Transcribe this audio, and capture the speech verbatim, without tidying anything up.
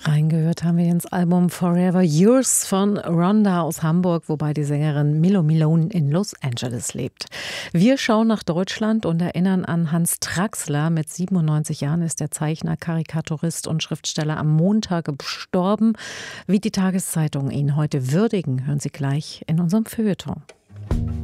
Reingehört haben wir ins Album Forever Yours von Rhonda aus Hamburg, wobei die Sängerin Milo Malone in Los Angeles lebt. Wir schauen nach Deutschland und erinnern an Hans Traxler. Mit siebenundneunzig Jahren ist der Zeichner, Karikaturist und Schriftsteller am Montag gestorben. Wie die Tageszeitungen ihn heute würdigen, hören Sie gleich in unserem Feuilleton.